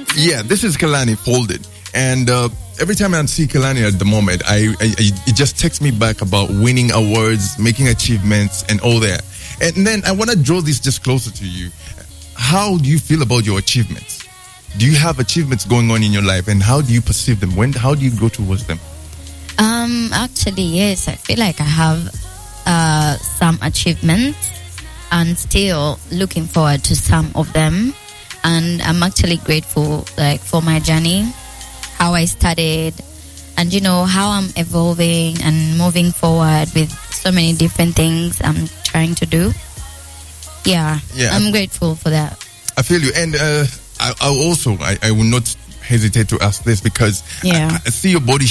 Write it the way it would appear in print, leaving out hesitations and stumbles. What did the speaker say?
Yeah, this is Kalani folded. And every time I see Kalani at the moment, it just takes me back about winning awards, making achievements, and all that. And then I want to draw this just closer to you. How do you feel about your achievements? Do you have achievements going on in your life, and how do you perceive them? How do you go towards them? Actually, yes, I feel like I have some achievements, and still looking forward to some of them. And I'm actually grateful, like, for my journey, how I started, and how I'm evolving and moving forward with so many different things I'm trying to do. Yeah. I'm grateful for that. I feel you. And I will not hesitate to ask this, because I see your body